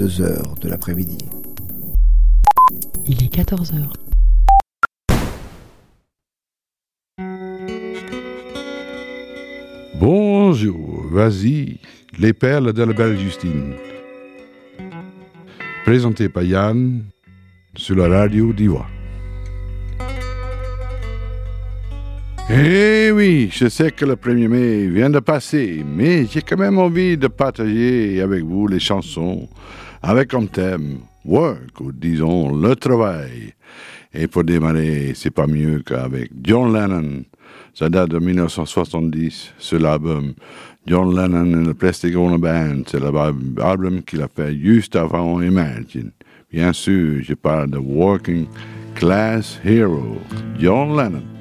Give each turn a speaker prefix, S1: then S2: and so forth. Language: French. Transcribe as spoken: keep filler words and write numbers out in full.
S1: deux heures de l'après-midi.
S2: Il est quatorze heures.
S3: Bonjour, vas-y, les perles de la belle Justine. Présenté par Yann sur la radio d'Ivoire. Eh oui, je sais que le premier mai vient de passer, mais j'ai quand même envie de partager avec vous les chansons avec comme thème work, ou disons le travail. Et pour démarrer, c'est pas mieux qu'avec John Lennon. Ça date de dix-neuf cent soixante-dix, sur l'album John Lennon and the Plastic Ono Band. C'est l'album qu'il a fait juste avant Imagine. Bien sûr, je parle de Working Class Hero, John Lennon.